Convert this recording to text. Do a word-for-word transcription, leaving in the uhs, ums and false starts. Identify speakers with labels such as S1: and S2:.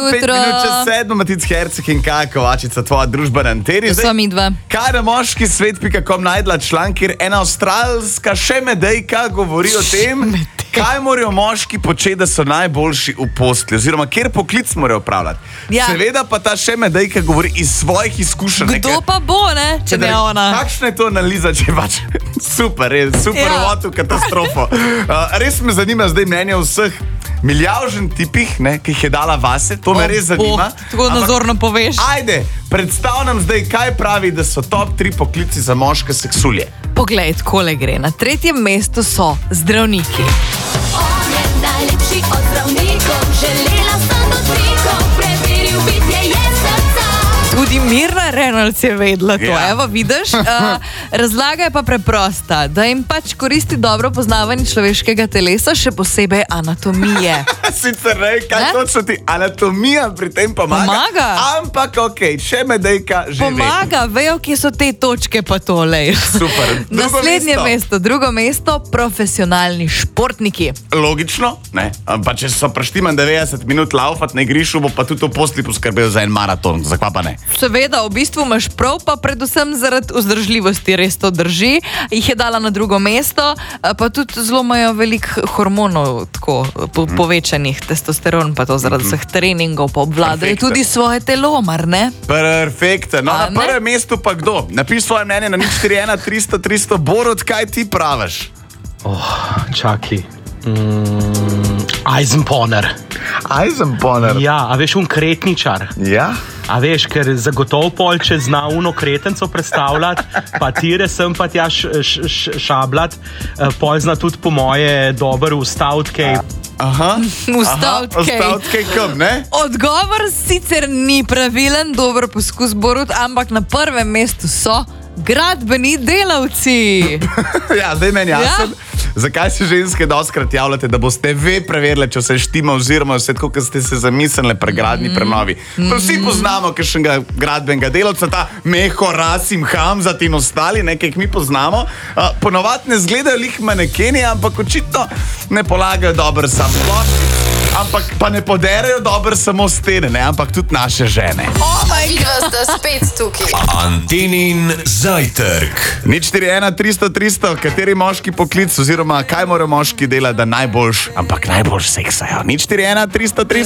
S1: pet minut čez sedmo, Matic Herceg in Kaja Kovačica, tvoja družba na anteni.
S2: To sva mi dva.
S1: Kaj na moški svet pika com najdla članek, kjer ena avstralska še medejka govori o tem, kaj morajo moški početi, da so najboljši v postelji, oziroma kjer poklic morajo opravljati.
S2: Ja.
S1: Seveda pa ta še medejka govori iz svojih izkušenj.
S2: Kdo pa bo, ne, če ne ona?
S1: Kakšna je to analiza, če pač super, res, super
S2: Ja.
S1: uvod v katastrofo. Uh, res me zanima zdaj mnenje vseh milijavžen tipih, ne, ki jih je dala vase, to me
S2: O,
S1: res
S2: Bog,
S1: zanima.
S2: tako nazorno poveš.
S1: Ajde, predstav nam zdaj, kaj pravi, da so top tri poklici za moške seksulje.
S2: Poglej, takole gre. Na tretjem mestu so zdravniki.
S3: On je najlepši od zdravnikov, želela sem dotikov, preveril bitje je srca.
S2: Tudi Mirna Reynolds je vedela to,
S1: Ja.
S2: evo, vidiš? Uh, razlaga je pa preprosta, da jim pač koristi dobro poznavanje človeškega telesa, še posebej anatomije.
S1: Sicer ne, kaj
S2: Ne?
S1: točno ti anatomija pri tem pomaga.
S2: Pomaga.
S1: Ampak ok, še medejka že ve.
S2: Pomaga, vejo, kje so te točke pa tole.
S1: Super. Drugo
S2: Naslednje
S1: mesto.
S2: mesto, drugo mesto, profesionalni športniki.
S1: Logično, ne. Pa če so preštiman devetdeset minut laufat na igrišču, bo pa tudi v posli poskrbel za en maraton. Zakaj pa ne?
S2: Seveda, v bistvu imaš prav, pa predvsem zaradi vzdržljivosti res to drži. Jih je dala na drugo mesto, pa tudi zelo imajo veliko hormonov, tako po, povečanih, testosteron, pa to zaradi vseh treningov, pa obvladajo
S1: Perfekto.
S2: tudi svoje telo, mar ne?
S1: Perfekt. No,
S2: A
S1: na
S2: ne?
S1: prvem mestu pa kdo? Napiš svoje mnenje na nič štiri ena tristo tristo. Borut, kaj ti praviš?
S4: Čakaj. Mm, Eisenponer.
S1: Eisenponer.
S4: Ja, a veš, un kretničar.
S1: Ja?
S4: A veš, ker zagotovo pol, če zna uno kretenco predstavljati, pa tire sem pa tja š, š, š, šabljati, eh, pol zna tudi po moje dober ustaviti kaj.
S1: Aha.
S2: Ustaviti kaj.
S1: Ustaviti kaj kam, ne?
S2: Odgovor sicer ni pravilen, dober poskus, Borut, ampak na prvem mestu so gradbeni delavci.
S1: Ja, zdaj meni jasno.
S2: Ja.
S1: Zakaj se ženske doskrat javljate, da boste ve preverili, če vse štima, oziroma vse tako, kot ste se zamislili pri gradni prenovi. Pa vsi poznamo kakšnega gradbenega delavca, ta Meho, Rasim, Hamzat in ostali, nekaj jih mi poznamo. Uh, Ponovadi ne izgledajo lih manekeni, ampak očitno ne polagajo dobro sam plošč, ampak pa ne poderejo dobro samo stene, ne, ampak tudi naše žene.
S5: Vidva sta spet tukaj.
S6: Antenin zajtrk.
S1: Nič štiri ena tristo tristo, kateri moški poklic oziroma kaj morajo moški delati, da najboljš, ampak najboljš seksajo. Nič štiri ena tristo tristo.